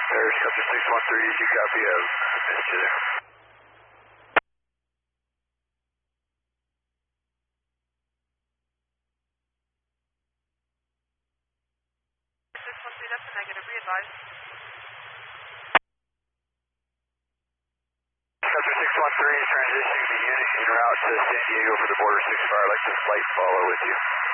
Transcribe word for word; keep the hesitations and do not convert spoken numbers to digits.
There's Scepter six one three, did you copy? I missed you there. six one three, that's a negative. Re-advise. Scepter six one three is transitioning the unit en route to San Diego for the Border six fire. I'd like to flight follow with you.